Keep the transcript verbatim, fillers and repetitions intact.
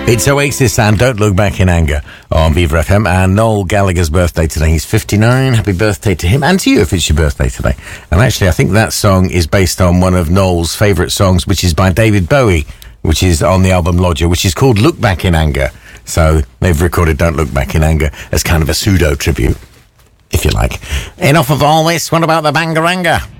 It's Oasis and Don't Look Back in Anger on Viva F M, and Noel Gallagher's birthday today. He's fifty-nine. Happy birthday to him and to you if it's your birthday today. And actually, I think that song is based on one of Noel's favourite songs, which is by David Bowie, which is on the album Lodger, which is called Look Back in Anger. So they've recorded Don't Look Back in Anger as kind of a pseudo tribute, if you like. Enough of all this. What about the Bangaranga?